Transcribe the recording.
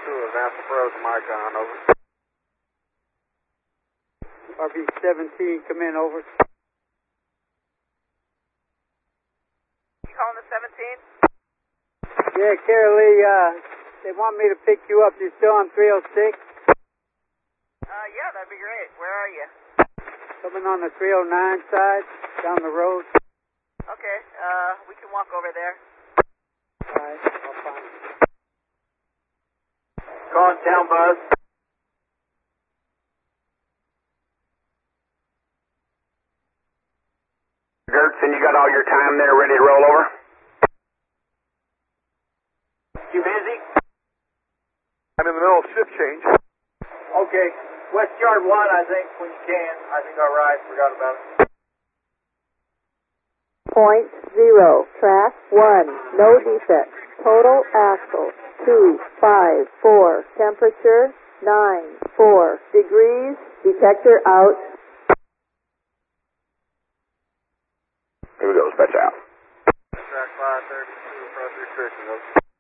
advance approach, Micon, over. RB-17, come in, over. You calling the 17? Yeah, Carol Lee, they want me to pick you up. You still on 306? Yeah, that'd be great. Where are you? Coming on the 309 side, down the road. Okay, we can walk over there. Alright, I'll find you. Calling town, Buzz. Gertson, you got all your time there ready to roll over? You busy? I'm in the middle of shift change. Okay. West Yard 1, I think, when you can. I think all right. Forgot about it. Point 0, track 1, no defects. Total axle 254. Temperature 94 degrees. Detector out. Here we go, dispatch out. Track 532, approach restriction, over.